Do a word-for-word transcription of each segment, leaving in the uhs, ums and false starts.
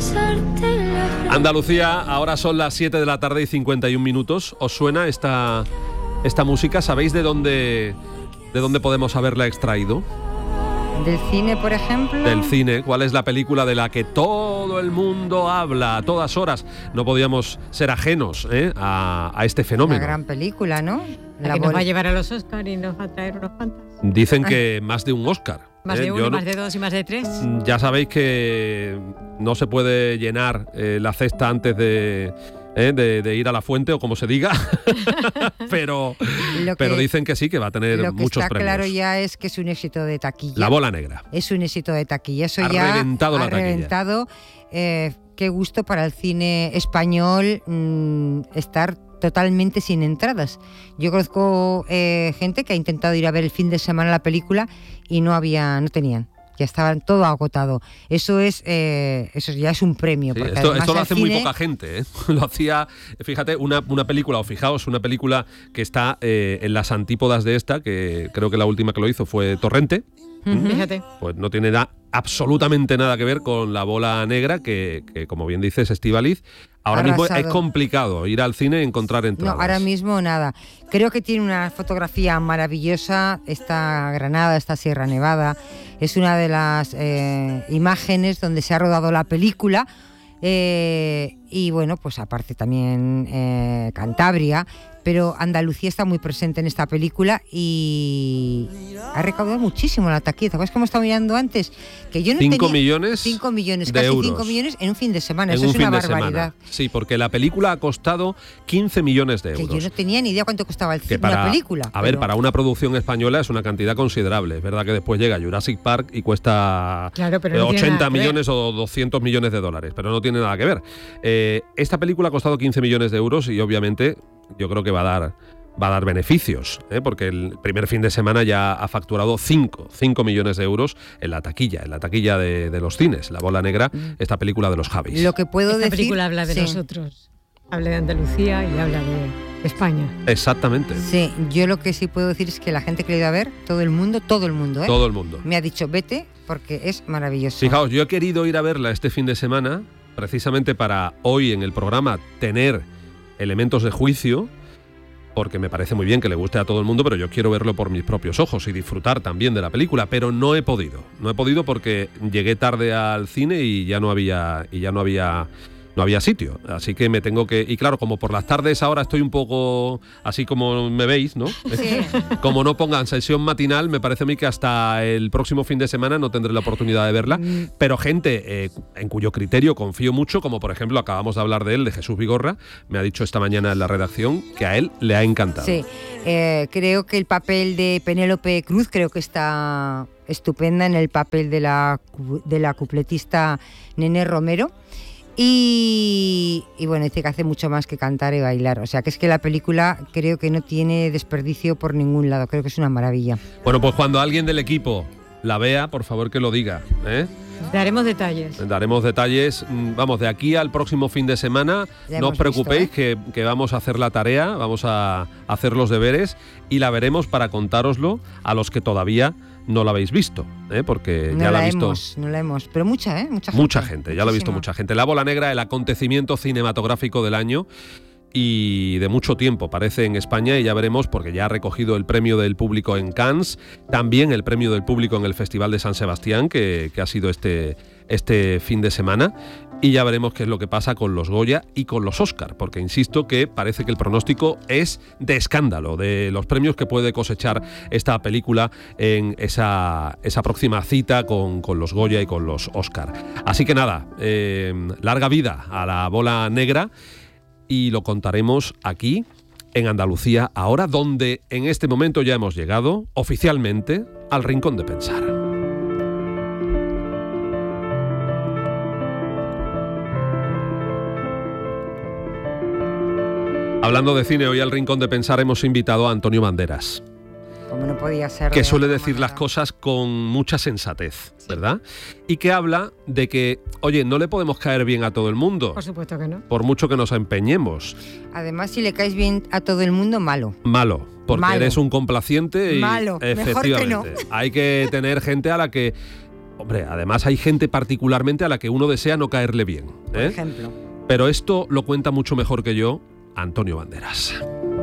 Andalucía, ahora son las siete de la tarde y cincuenta y un minutos. ¿Os suena esta, esta música? ¿Sabéis de dónde, de dónde podemos haberla extraído? ¿Del cine, por ejemplo? Del cine. ¿Cuál es la película de la que todo el mundo habla a todas horas? No podíamos ser ajenos ¿eh? a, a este fenómeno. Una gran película, ¿no? La, la que nos va a llevar a los Oscar y nos va a traer unos cuantos. Dicen que más de un Oscar. Más ¿eh? de uno, Yo más de dos y más de tres. Ya sabéis que no se puede llenar eh, la cesta antes de... ¿Eh? De, de ir a la fuente o como se diga pero, que, pero dicen que sí, que va a tener lo que muchos está premios. Claro ya es que es un éxito de taquilla. La bola negra es un éxito de taquilla. Eso ha ya reventado ha la taquilla. reventado. Eh, qué gusto para el cine español mmm, estar totalmente sin entradas. Yo conozco eh, gente que ha intentado ir a ver el fin de semana la película y no había, no tenían. Ya estaban todo agotado. Eso es, eh, eso ya es un premio. Sí, porque esto esto lo hace cine... muy poca gente, ¿eh? Lo hacía, fíjate, una, una película, o fijaos, una película que está eh, en las antípodas de esta, que creo que la última que lo hizo fue Torrente. Uh-huh. Fíjate. Pues no tiene da, absolutamente nada que ver con La bola negra, que, que como bien dices, Estíbaliz. Ahora Arrasado. mismo es complicado ir al cine y encontrar entradas. No, ahora mismo nada. Creo que tiene una fotografía maravillosa, esta Granada, esta Sierra Nevada. Es una de las eh, imágenes donde se ha rodado la película. Eh, y bueno, pues aparte también eh, Cantabria, pero Andalucía está muy presente en esta película y ha recaudado muchísimo la taquilla. ¿Sabes cómo estaba mirando antes? Que yo no cinco tenía millones cinco millones, de casi euros. cinco millones en un fin de semana. En Eso un es fin una de barbaridad. Semana. Sí, porque la película ha costado quince millones de euros. Que yo no tenía ni idea cuánto costaba el cine, para, una película. A pero... ver, para una producción española es una cantidad considerable. Es verdad que después llega Jurassic Park y cuesta claro, pero no ochenta millones o doscientos millones de dólares, pero no tiene nada que ver. Eh, esta película ha costado quince millones de euros y obviamente yo creo que va a dar... va a dar beneficios, ¿eh? Porque el primer fin de semana ya ha facturado cinco millones de euros en la taquilla, en la taquilla de, de los cines. La bola negra, esta película de los Javis. Lo que puedo Esta decir... película habla de sí. nosotros, habla de Andalucía y habla de España. Exactamente. Sí, yo lo que sí puedo decir es que la gente que lo ha ido a ver, todo el mundo, todo el mundo, ¿eh? Todo el mundo. Me ha dicho, vete, porque es maravilloso. Fijaos, yo he querido ir a verla este fin de semana, precisamente para hoy en el programa tener elementos de juicio, porque me parece muy bien que le guste a todo el mundo, pero yo quiero verlo por mis propios ojos y disfrutar también de la película, pero no he podido. No he podido porque llegué tarde al cine y ya no había y ya no había no había sitio, así que me tengo que... Y claro, como por las tardes ahora estoy un poco así como me veis, ¿no? Sí. Como no pongan sesión matinal, me parece a mí que hasta el próximo fin de semana no tendré la oportunidad de verla, mm. pero gente eh, en cuyo criterio confío mucho, como por ejemplo acabamos de hablar de él, de Jesús Vigorra, me ha dicho esta mañana en la redacción que a él le ha encantado. Sí, eh, creo que el papel de Penélope Cruz creo que está estupenda en el papel de la, de la cupletista Nené Romero. Y, y bueno, dice que hace mucho más que cantar y bailar. O sea, que es que la película creo que no tiene desperdicio por ningún lado. Creo que es una maravilla. Bueno, pues cuando alguien del equipo la vea, por favor que lo diga, ¿eh? Daremos detalles. Daremos detalles. Vamos, de aquí al próximo fin de semana, no os preocupéis visto, ¿eh? que, que vamos a hacer la tarea, vamos a hacer los deberes y la veremos para contároslo a los que todavía no la habéis visto, ¿eh? Porque no ya la ha visto... Hemos, no la hemos, pero mucha, ¿eh? Mucha gente. Mucha gente, ya la ha visto mucha gente. La bola negra, el acontecimiento cinematográfico del año y de mucho tiempo, parece, en España, y ya veremos, porque ya ha recogido el premio del público en Cannes, también el premio del público en el Festival de San Sebastián, que, que ha sido este, este fin de semana, y ya veremos qué es lo que pasa con los Goya y con los Oscar, porque insisto que parece que el pronóstico es de escándalo, de los premios que puede cosechar esta película en esa, esa próxima cita con, con los Goya y con los Oscar. Así que nada, eh, larga vida a la bola negra, y lo contaremos aquí, en Andalucía Ahora, donde en este momento ya hemos llegado oficialmente al Rincón de Pensar. Hablando de cine, hoy al Rincón de Pensar hemos invitado a Antonio Banderas. Como no podía ser. Que suele decir las cosas con mucha sensatez, ¿verdad? Y que habla de que, oye, no le podemos caer bien a todo el mundo. Por supuesto que no. Por mucho que nos empeñemos. Además, si le caes bien a todo el mundo, malo. Malo, porque malo. Eres un complaciente y malo. efectivamente. Mejor que no. Hay que tener gente a la que... Hombre, además hay gente particularmente a la que uno desea no caerle bien, ¿eh? Por ejemplo. Pero esto lo cuenta mucho mejor que yo Antonio Banderas.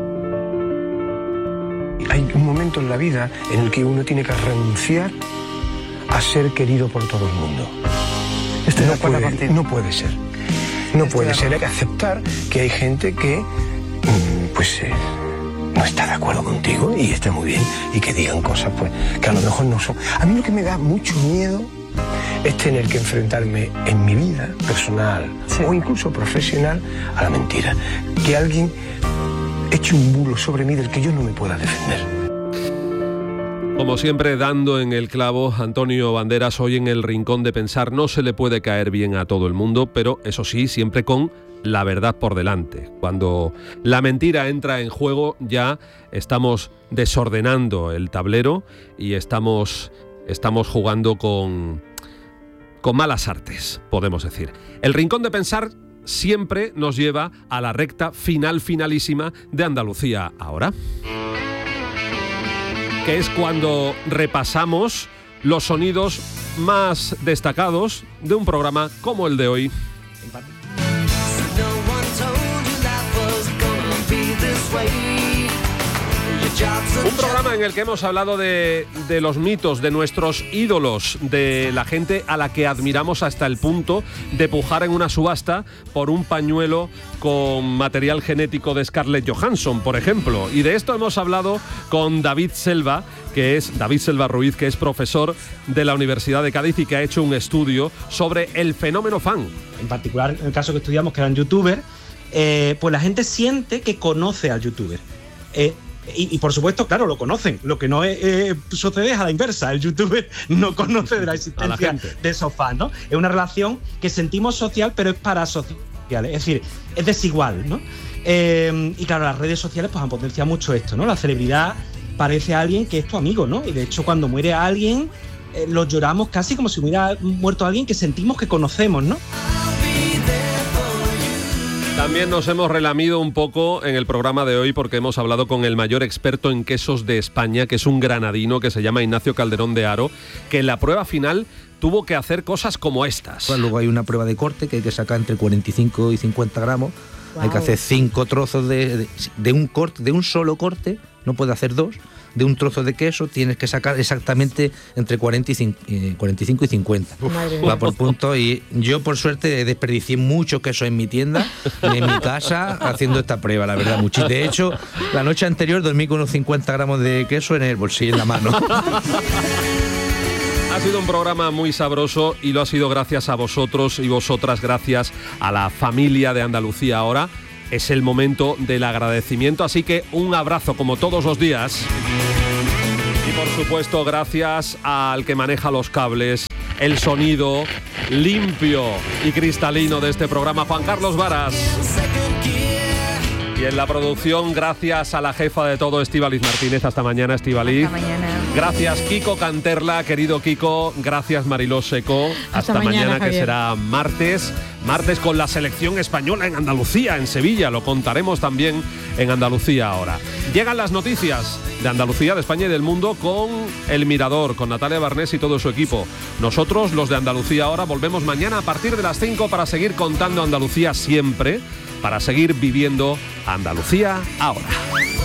Hay un momento en la vida en el que uno tiene que renunciar a ser querido por todo el mundo. Esto no, puede, no puede ser. No puede ser. Hay que aceptar que hay gente que pues eh, no está de acuerdo contigo y está muy bien, y que digan cosas pues que a lo mejor no son. A mí lo que me da mucho miedo es tener que enfrentarme en mi vida personal, sí, o incluso profesional, a la mentira. Que alguien eche un bulo sobre mí del que yo no me pueda defender. Como siempre, dando en el clavo, Antonio Banderas, hoy en el Rincón de Pensar. No se le puede caer bien a todo el mundo, pero eso sí, siempre con la verdad por delante. Cuando la mentira entra en juego, ya estamos desordenando el tablero y estamos, estamos jugando con, con malas artes, podemos decir. El Rincón de Pensar siempre nos lleva a la recta final, finalísima de Andalucía Ahora, que es cuando repasamos los sonidos más destacados de un programa como el de hoy. Un programa en el que hemos hablado de, de los mitos, de nuestros ídolos, de la gente a la que admiramos hasta el punto de pujar en una subasta por un pañuelo con material genético de Scarlett Johansson, por ejemplo. Y de esto hemos hablado con David Selva, que es David Selva Ruiz, que es profesor de la Universidad de Cádiz y que ha hecho un estudio sobre el fenómeno fan. En particular, en el caso que estudiamos, que eran youtubers, eh, pues la gente siente que conoce al youtuber. Eh, Y, y por supuesto, claro, lo conocen. Lo que no es, eh, sucede es a la inversa. El youtuber no conoce de la existencia de esos fans, ¿no? Es una relación que sentimos social, pero es parasocial. Es decir, es desigual, ¿no? Eh, y claro, las redes sociales pues han potenciado mucho esto, ¿no? La celebridad parece a alguien que es tu amigo, ¿no? Y de hecho, cuando muere alguien, eh, lo lloramos casi como si hubiera muerto alguien que sentimos que conocemos, ¿no? También nos hemos relamido un poco en el programa de hoy porque hemos hablado con el mayor experto en quesos de España, que es un granadino que se llama Ignacio Calderón de Haro, que en la prueba final tuvo que hacer cosas como estas. Bueno, luego hay una prueba de corte que hay que sacar entre cuarenta y cinco y cincuenta gramos. Wow. Hay que hacer cinco trozos de, de, de un corte, de un solo corte, no puede hacer dos. De un trozo de queso tienes que sacar exactamente entre cuarenta y cinco y cincuenta. Va por punto, y yo por suerte desperdicié mucho queso en mi tienda, en mi casa, haciendo esta prueba, la verdad, muchísimo. De hecho, la noche anterior dormí con unos cincuenta gramos de queso en el bolsillo, en la mano. Ha sido un programa muy sabroso y lo ha sido gracias a vosotros y vosotras, gracias a la familia de Andalucía Ahora. Es el momento del agradecimiento, así que un abrazo como todos los días. Y por supuesto, gracias al que maneja los cables, el sonido limpio y cristalino de este programa, Juan Carlos Varas. Y en la producción, gracias a la jefa de todo, Estíbaliz Martínez. Hasta mañana, Estíbaliz. Hasta mañana. Gracias, Kiko Canterla, querido Kiko. Gracias, Mariló Seco. Hasta, Hasta mañana, mañana que será martes. Martes con la selección española en Andalucía, en Sevilla. Lo contaremos también en Andalucía Ahora. Llegan las noticias de Andalucía, de España y del mundo con El Mirador, con Natalia Barnés y todo su equipo. Nosotros, los de Andalucía Ahora, volvemos mañana a partir de las cinco para seguir contando Andalucía siempre, para seguir viviendo Andalucía Ahora.